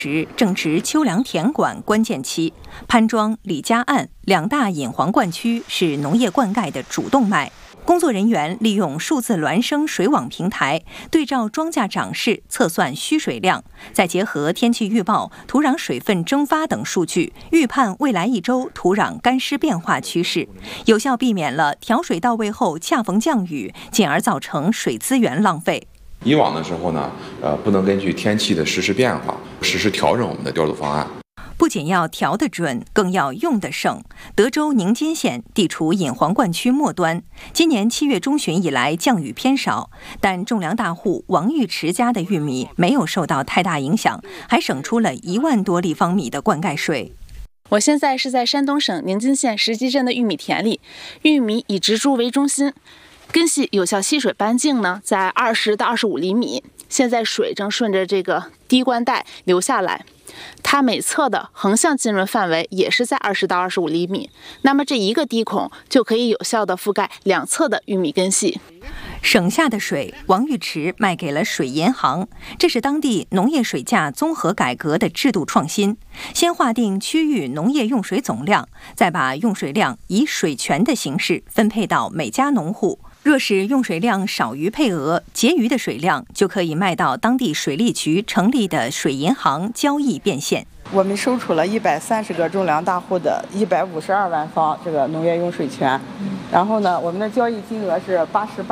时正值秋粮田管关键期，潘庄、李家岸两大引黄灌区是农业灌溉的主动脉。工作人员利用数字孪生水网平台，对照庄稼长势测算需水量，再结合天气预报、土壤水分蒸发等数据，预判未来一周土壤干湿变化趋势，有效避免了调水到位后恰逢降雨，进而造成水资源浪费。 以往的时候呢，不能根据天气的实时变化实时调整我们的调度方案。 不仅要调得准，更要用得省。德州宁津县地处引黄灌区末端，今年7月中旬以来降雨偏少，但种粮大户王玉池家的玉米没有受到太大影响，还省出了1万多立方米的灌溉水。 我现在是在山东省宁津县石集镇的玉米田里，玉米以植株为中心。根系有效吸水半径呢，在20到25厘米。现在水正顺着这个滴灌带流下来，它每侧的横向浸润范围也是在20到25厘米。那么这一个滴孔就可以有效地覆盖两侧的玉米根系。 省下的水，王玉池卖给了水银行，这是当地农业水价综合改革的制度创新。先划定区域农业用水总量，再把用水量以水权的形式分配到每家农户。若是用水量少于配额，结余的水量就可以卖到当地水利局成立的水银行交易变现。 我们收出了130个种粮大户的152万方这个农业用水权，然后呢，我们的交易金额是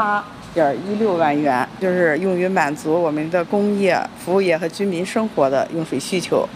88.16万元，就是用于满足我们的工业、服务业和居民生活的用水需求。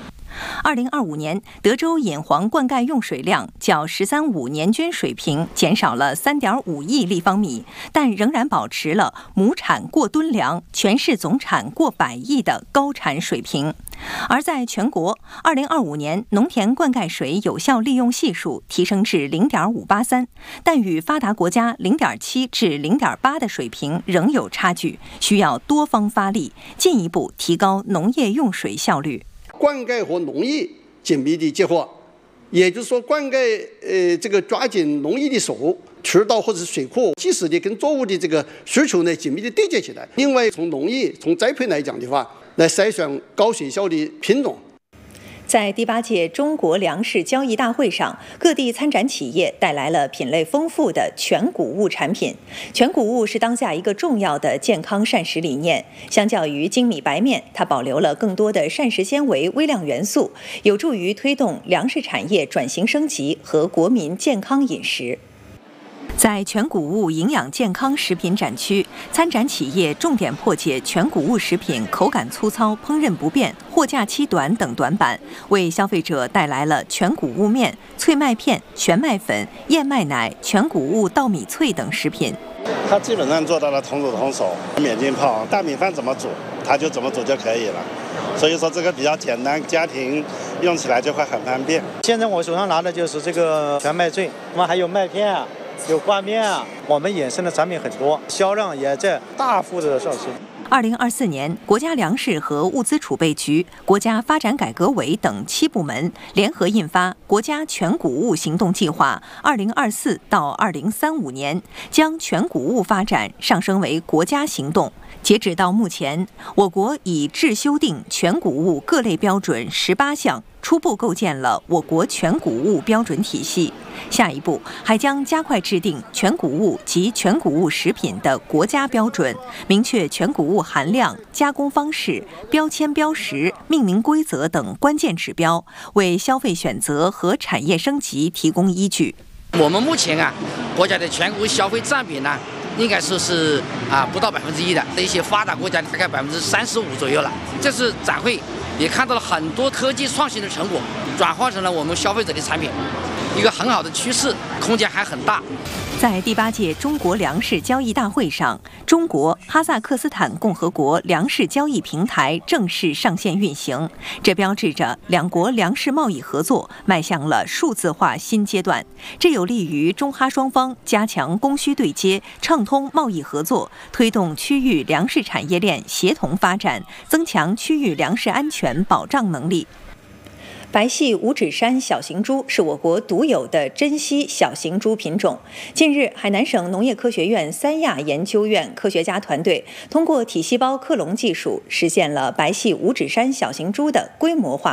2025年，德州引黄灌溉用水量较“13-5”年均水平减少了3.5亿立方米，但仍然保持了亩产过吨粮、全市总产过100亿的高产水平。而在全国，2025年农田灌溉水有效利用系数提升至0.583，但与发达国家0.7至0.8的水平仍有差距，需要多方发力，进一步提高农业用水效率。 灌溉和农业紧密的结合，也就是说，灌溉这个抓紧农业的手，渠道或者水库及时的跟作物的这个需求呢紧密的对接起来。另外，从农业从栽培来讲的话，来筛选高水效的品种。 在第8届中国粮食交易大会上，各地参展企业带来了品类丰富的全谷物产品。全谷物是当下一个重要的健康膳食理念，相较于精米白面，它保留了更多的膳食纤维、微量元素，有助于推动粮食产业转型升级和国民健康饮食。在全谷物营养健康食品展区，参展企业重点破解全谷物食品口感粗糙、烹饪不便、货架期短等短板，为消费者带来了全谷物面、脆麦片、全麦粉、燕麦奶、全谷物稻米脆等食品。 它基本上做到了同煮同熟，免浸泡，大米饭怎么煮，它就怎么煮就可以了。所以说这个比较简单，家庭用起来就会很方便。 现在我手上拿的就是这个全麦脆，我们还有麦片啊。有挂面啊，我们衍生的产品很多，销量也在大幅度的上升。 2024年，国家粮食和物资储备局、国家发展改革委等7部门联合印发《国家全谷物行动计划（2024到2035年）》，将全谷物发展上升为国家行动。截止到目前，我国已制修订全谷物各类标准18项，初步构建了我国全谷物标准体系。下一步还将加快制定全谷物及全谷物食品的国家标准，明确全谷物含量、加工方式、标签标识、命名规则等关键指标，为消费选择和产业升级提供依据。 我们目前国家的全谷物消费占比呢，应该说是不到1%的，一些发达国家大概35%左右了。这次展会也看到了很多科技创新的成果，转化成了我们消费者的产品，一个很好的趋势，空间还很大。 在第8届中国粮食交易大会上，中国哈萨克斯坦共和国粮食交易平台正式上线运行，这标志着两国粮食贸易合作迈向了数字化新阶段。这有利于中哈双方加强供需对接，畅通贸易合作，推动区域粮食产业链协同发展，增强区域粮食安全保障能力。 白系五指山小型猪是我国独有的珍稀小型猪品种。近日，海南省农业科学院三亚研究院科学家团队通过体细胞克隆技术，实现了白系五指山小型猪的规模化